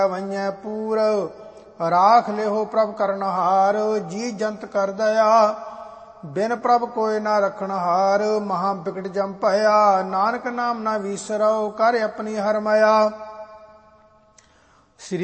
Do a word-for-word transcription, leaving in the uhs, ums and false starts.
ਵਈਐ ਪੂਰ ਰਾਖ ਲਿਓ ਪ੍ਰਭ ਕਰਨਹਾਰ। ਜੀ ਜੰਤ ਕਰ ਦਇਆ ਬਿਨ ਪ੍ਰਭ ਕੋਇ ਨਾ ਰਖਣਹਾਰ। ਮਹਾ ਬਿਕਟ ਜਮ ਭਇਆ ਨਾਨਕ ਨਾਮ ਨਾ ਵੀਸਰਉ ਕਰ ਆਪਣੀ ਹਰ ਮਾਇਆ।